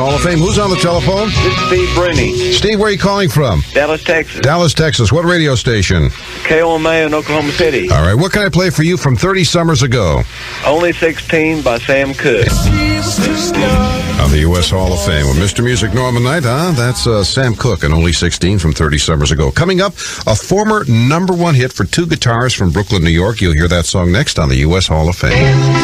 Hall of Fame. Who's on the telephone? This is Steve Bruni. Steve, where are you calling from? Dallas, Texas. Dallas, Texas. What radio station? KOMA in Oklahoma City. All right, what can I play for you from 30 summers ago? Only 16 by Sam Cooke. On the U.S. Hall of Fame with Mr. Music Norman Knight, huh? That's Sam Cooke and Only 16 from 30 summers ago. Coming up, a former #1 hit for two guitarists from Brooklyn, New York. You'll hear that song next on the U.S. Hall of Fame.